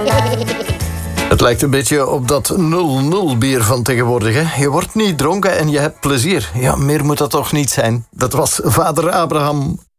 Het lijkt een beetje op dat 0-0 bier van tegenwoordig. Hè? Je wordt niet dronken en je hebt plezier. Ja, meer moet dat toch niet zijn? Dat was vader Abraham.